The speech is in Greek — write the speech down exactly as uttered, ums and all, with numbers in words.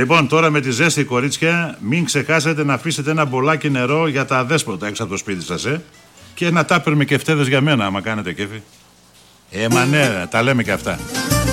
Λοιπόν, τώρα με τη ζέστη, κορίτσια, μην ξεχάσετε να αφήσετε ένα μπολάκι νερό για τα αδέσποτα έξω από το σπίτι σας, ε. Και ένα τάπερ με κεφτέδες για μένα, άμα κάνετε κέφι. Ε, μα ναι, τα λέμε και αυτά.